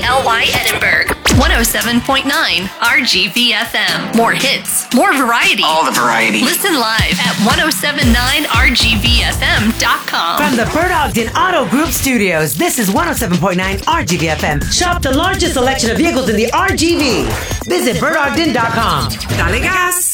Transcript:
KBLY Edinburgh. 107.9 RGVFM. More hits, more variety. All the variety. Listen live at 1079RGVFM.com. From the Bert Ogden Auto Group Studios, this is 107.9 RGVFM. Shop the largest selection of vehicles in the RGV. Visit BertOgden.com. Dale gas!